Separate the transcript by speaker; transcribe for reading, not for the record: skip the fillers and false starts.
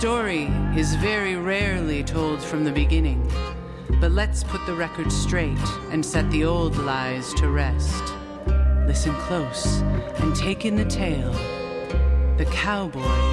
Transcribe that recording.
Speaker 1: Story is very rarely told from the beginning, but let's put the record straight and set the old lies to rest. Listen close and take in the tale. The cowboy